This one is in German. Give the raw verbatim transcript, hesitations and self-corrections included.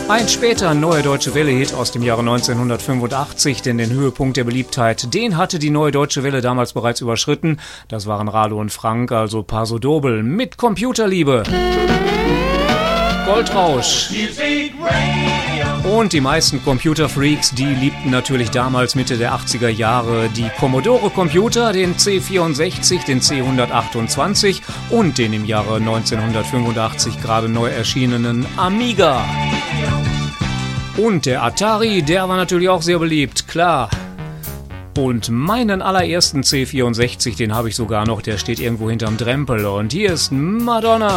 Ein später Neue Deutsche Welle-Hit aus dem Jahre neunzehnhundertfünfundachtzig, denn den Höhepunkt der Beliebtheit, den hatte die Neue Deutsche Welle damals bereits überschritten. Das waren Ralo und Frank, also Paso Dobel, mit Computerliebe. Goldrausch. Und die meisten Computerfreaks, die liebten natürlich damals Mitte der achtziger Jahre die Commodore-Computer, den C vierundsechzig, den C hundertachtundzwanzig und den im Jahre neunzehnhundertfünfundachtzig gerade neu erschienenen Amiga. Und der Atari, der war natürlich auch sehr beliebt, klar. Und meinen allerersten C vierundsechzig, den habe ich sogar noch, der steht irgendwo hinterm Drempel. Und hier ist Madonna.